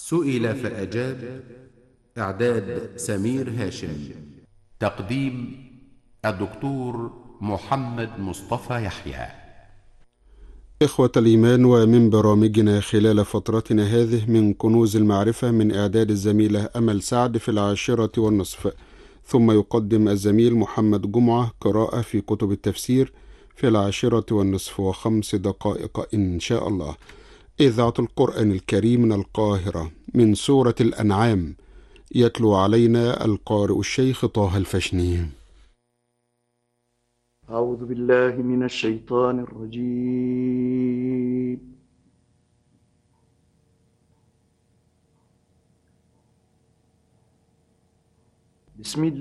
سئل فأجاب. إعداد سمير هاشم. تقديم الدكتور محمد مصطفى يحيى. إخوة الإيمان، ومن برامجنا خلال فترتنا هذه من كنوز المعرفة من إعداد الزميلة أمل سعد في 10:30، ثم يقدم الزميل محمد جمعة قراءة في كتب التفسير في 10:05 إن شاء الله. إذاعة القرآن الكريم من القاهرة من سورة الأنعام، يتلو علينا القارئ الشيخ طه الفشني. أعوذ بالله من الشيطان الرجيم. بسم الله